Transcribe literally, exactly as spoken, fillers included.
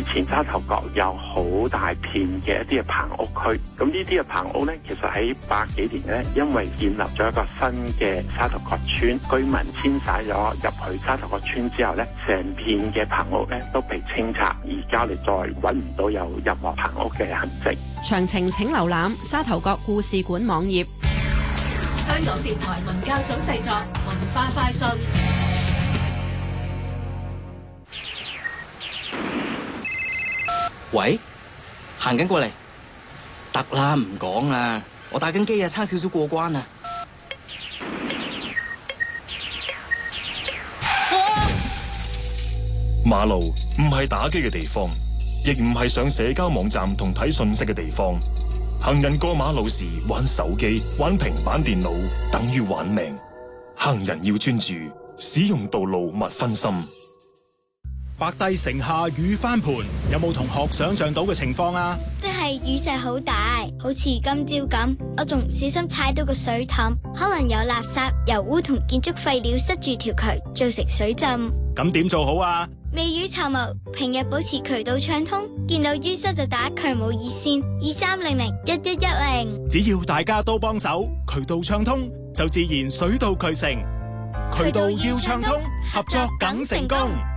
以前沙頭角有好大片嘅一啲嘅棚屋區，咁呢啲嘅棚屋咧，其實喺百幾年咧，因為建立咗一個新嘅沙頭角村，居民遷徙咗入去沙頭角村之後咧，成片嘅棚屋咧都被清拆，而家你再揾唔到有任何棚屋嘅痕跡。 詳情請瀏覽沙頭角故事館網頁。 香港電台文教組製作，文化快訊。 喂，行緊過嚟，得啦，唔講啦，我打緊機啊，差少少過關啊。 馬路唔係打機嘅地方，亦唔係上社交網站同睇信息嘅地方。行人過馬路時玩手機、玩平板電腦，等於玩命。行人要專注，使用道路勿分心。 白帝城下雨翻盤，有冇同學想象到嘅情況啊？ 即係雨勢好大，好似今朝咁，我仲唔小心踩到個水凼，可能有垃圾、油污同建築廢料塞住條渠，造成水浸。 咁點做好啊？ 未雨綢繆，平日保持渠道暢通，見到淤塞就打渠務熱線二三零零一一一零。 只要大家都幫手，渠道暢通，就自然水到渠成。渠道要暢通，合作梗成功。